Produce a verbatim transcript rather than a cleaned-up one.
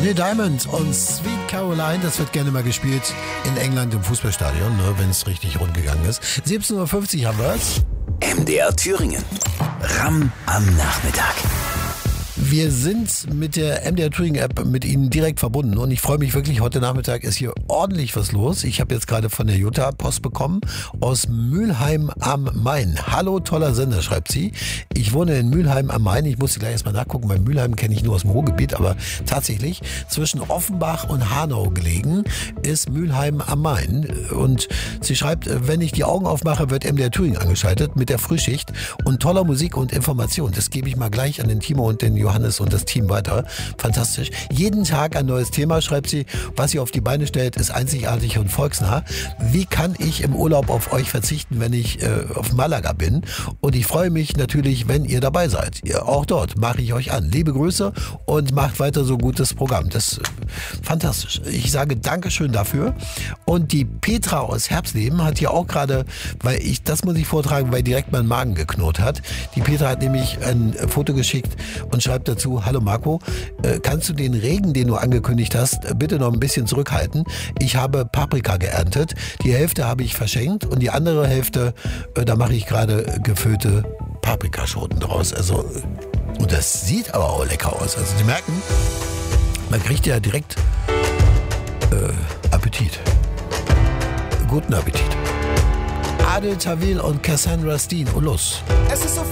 Neil Diamond und Sweet Caroline, das wird gerne mal gespielt in England im Fußballstadion, ne, wenn es richtig rund gegangen ist. siebzehn Uhr fünfzig haben wir es. M D R Thüringen. Ram am Nachmittag. Wir sind mit der M D R Thüringen App mit Ihnen direkt verbunden und ich freue mich wirklich, heute Nachmittag ist hier ordentlich was los. Ich habe jetzt gerade von der Jutta Post bekommen aus Mülheim am Main. Hallo, toller Sender, schreibt sie. Ich wohne in Mülheim am Main. Ich musste gleich erstmal nachgucken, weil Mülheim kenne ich nur aus dem Ruhrgebiet, aber tatsächlich zwischen Offenbach und Hanau gelegen ist Mülheim am Main. Und sie schreibt, wenn ich die Augen aufmache, wird M D R Thüringen angeschaltet mit der Frühschicht und toller Musik und Information. Das gebe ich mal gleich an den Timo und den Johannes und das Team weiter. Fantastisch. Jeden Tag ein neues Thema, schreibt sie. Was sie auf die Beine stellt, ist einzigartig und volksnah. Wie kann ich im Urlaub auf euch verzichten, wenn ich äh, auf Malaga bin? Und ich freue mich natürlich, wenn ihr dabei seid. Ja, auch dort mache ich euch an. Liebe Grüße und macht weiter so gutes Programm. Das ist fantastisch. Ich sage Dankeschön dafür. Und die Petra aus Herbsleben hat hier auch gerade, weil ich, das muss ich vortragen, weil direkt mein Magen geknurrt hat. Die Petra hat nämlich ein Foto geschickt und schreibt dazu, hallo Marco, äh, kannst du den Regen, den du angekündigt hast, äh, bitte noch ein bisschen zurückhalten? Ich habe Paprika geerntet. Die Hälfte habe ich verschenkt und die andere Hälfte, äh, da mache ich gerade gefüllte Paprikaschoten draus. Also, und das sieht aber auch lecker aus. Also Sie merken, man kriegt ja direkt äh, Appetit. Guten Appetit. Adel Tawil und Cassandra Steen. Und los. Es ist so